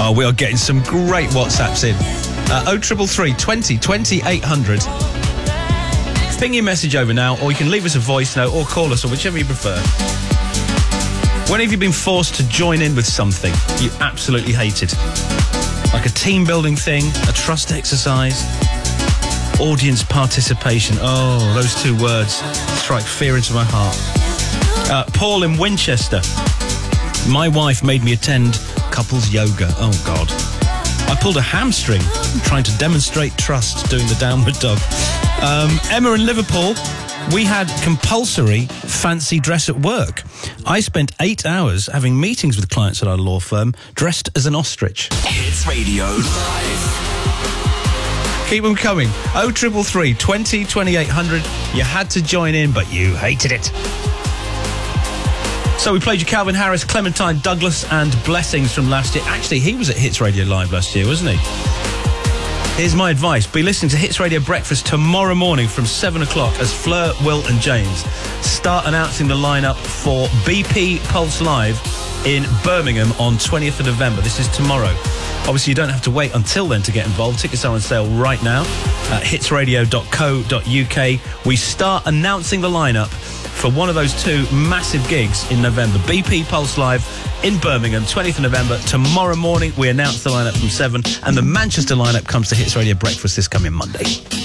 Oh, we are getting some great WhatsApps in. 0333 20 20 800. Ping your message over now, or you can leave us a voice note or call us, or whichever you prefer. When have you been forced to join in with something you absolutely hated? Like a team building thing, a trust exercise, audience participation. Oh, those two words strike fear into my heart. Paul in Winchester. My wife made me attend couples yoga. Oh, God. I pulled a hamstring trying to demonstrate trust doing the downward dog. Emma in Liverpool. We had compulsory fancy dress at work. I spent 8 hours having meetings with clients at our law firm dressed as an ostrich. Hits Radio Live. Keep them coming. 0333 20 20 800. You had to join in, but you hated it. So we played you Calvin Harris, Clementine Douglas and Blessings from last year. Actually, he was at Hits Radio Live last year, wasn't he? Here's my advice. Be listening to Hits Radio Breakfast tomorrow morning from 7 o'clock as Fleur, Will and James start announcing the lineup for BP Pulse Live in Birmingham on 20th of November. This is tomorrow. Obviously, you don't have to wait until then to get involved. Tickets are on sale right now at hitsradio.co.uk. We start announcing the lineup for one of those two massive gigs in November. BP Pulse Live in Birmingham, 20th of November. Tomorrow morning, we announce the lineup from 7, and the Manchester lineup comes to Hits Radio Breakfast this coming Monday.